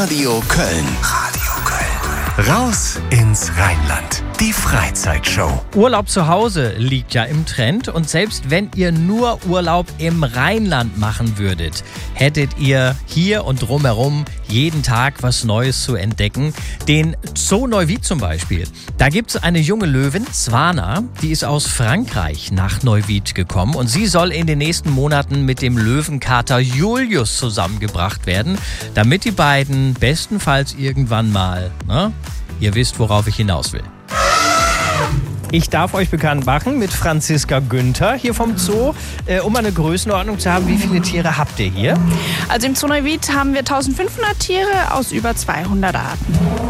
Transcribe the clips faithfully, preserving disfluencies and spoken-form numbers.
Radio Köln. Radio Köln. Raus ins Rheinland. Die Freizeitshow. Urlaub zu Hause liegt ja im Trend und selbst wenn ihr nur Urlaub im Rheinland machen würdet, hättet ihr hier und drumherum jeden Tag was Neues zu entdecken. Den Zoo Neuwied zum Beispiel. Da gibt es eine junge Löwin, Swana, die ist aus Frankreich nach Neuwied gekommen und sie soll in den nächsten Monaten mit dem Löwenkater Julius zusammengebracht werden, damit die beiden bestenfalls irgendwann mal, ne? Ihr wisst, worauf ich hinaus will. Ich darf euch bekannt machen mit Franziska Günther hier vom Zoo, äh, um eine Größenordnung zu haben. Wie viele Tiere habt ihr hier? Also im Zoo Neuwied haben wir eintausendfünfhundert Tiere aus über zweihundert Arten.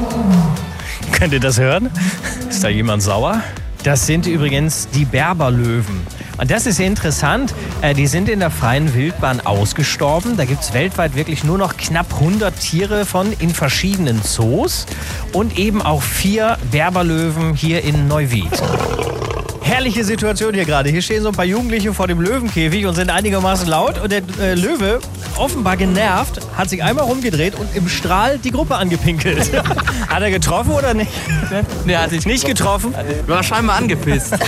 Könnt ihr das hören? Ist da jemand sauer? Das sind übrigens die Berberlöwen. Und das ist interessant, äh, die sind in der freien Wildbahn ausgestorben. Da gibt es weltweit wirklich nur noch knapp hundert Tiere von in verschiedenen Zoos. Und eben auch vier Berberlöwen hier in Neuwied. Herrliche Situation hier gerade. Hier stehen so ein paar Jugendliche vor dem Löwenkäfig und sind einigermaßen laut. Und der äh, Löwe, offenbar genervt, hat sich einmal rumgedreht und im Strahl die Gruppe angepinkelt. Hat er getroffen oder nicht? Nee, hat sich nicht getroffen. War scheinbar angepisst.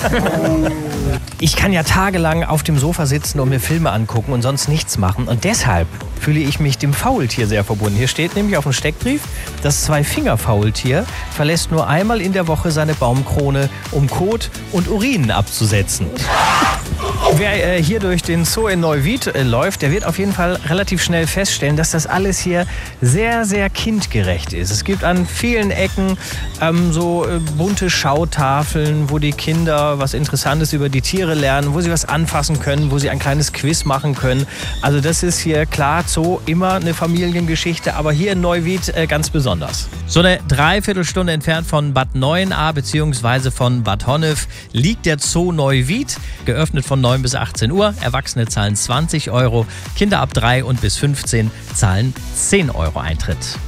Ich kann ja tagelang auf dem Sofa sitzen und mir Filme angucken und sonst nichts machen. Und deshalb fühle ich mich dem Faultier sehr verbunden. Hier steht nämlich auf dem Steckbrief, das Zwei-Finger-Faultier verlässt nur einmal in der Woche seine Baumkrone, um Kot und Urin abzusetzen. Wer äh, hier durch den Zoo in Neuwied äh, läuft, der wird auf jeden Fall relativ schnell feststellen, dass das alles hier sehr, sehr kindgerecht ist. Es gibt an vielen Ecken ähm, so äh, bunte Schautafeln, wo die Kinder was Interessantes über die Tiere lernen, wo sie was anfassen können, wo sie ein kleines Quiz machen können. Also das ist hier klar Zoo immer eine Familiengeschichte, aber hier in Neuwied äh, ganz besonders. So eine Dreiviertelstunde entfernt von Bad Neuenahr bzw. von Bad Honnef liegt der Zoo Neuwied, geöffnet von neun bis achtzehn Uhr. Erwachsene zahlen zwanzig Euro, Kinder ab drei und bis fünfzehn zahlen zehn Euro Eintritt.